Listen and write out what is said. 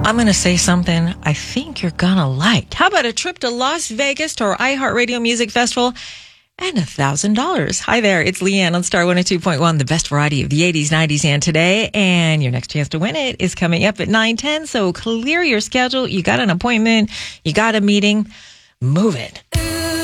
I'm going to say something I think you're going to like. How about a trip to Las Vegas to our iHeartRadio Music Festival and $1,000? Hi there, it's Leanne on Star 102.1, the best variety of the 80s, 90s, and today. And your next chance to win it is coming up at 9:10. So clear your schedule. You got an appointment. You got a meeting. Move it.